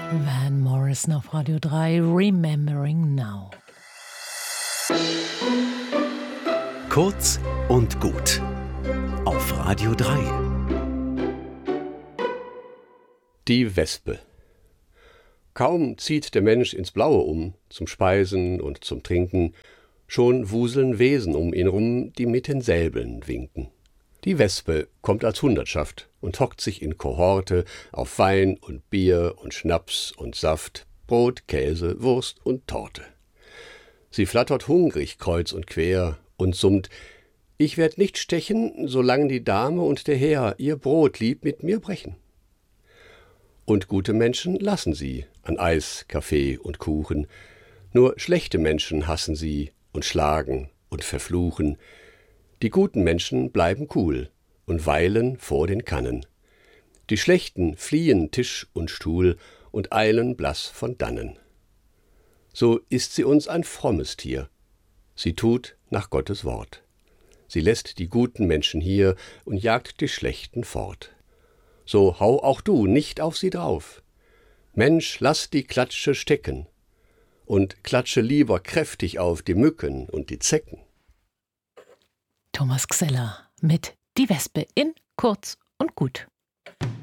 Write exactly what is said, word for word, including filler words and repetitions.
Van Morrison auf Radio drei, Remembering Now. Kurz und gut auf Radio drei. Die Wespe. Kaum zieht der Mensch ins Blaue um, zum Speisen und zum Trinken, schon wuseln Wesen um ihn rum, die mit den Säbeln winken. Die Wespe kommt als Hundertschaft und hockt sich in Kohorte auf Wein und Bier und Schnaps und Saft, Brot, Käse, Wurst und Torte. Sie flattert hungrig kreuz und quer und summt: Ich werd nicht stechen, solang die Dame und der Herr ihr Brot lieb mit mir brechen. Und gute Menschen lassen sie an Eis, Kaffee und Kuchen, nur schlechte Menschen hassen sie und schlagen und verfluchen. Die guten Menschen bleiben cool und weilen vor den Kannen. Die Schlechten fliehen Tisch und Stuhl und eilen blass von dannen. So ist sie uns ein frommes Tier. Sie tut nach Gottes Wort. Sie lässt die guten Menschen hier und jagt die Schlechten fort. So hau auch du nicht auf sie drauf. Mensch, lass die Klatsche stecken und klatsche lieber kräftig auf die Mücken und die Zecken. Thomas Gseller mit Die Wespe in Kurz und Gut.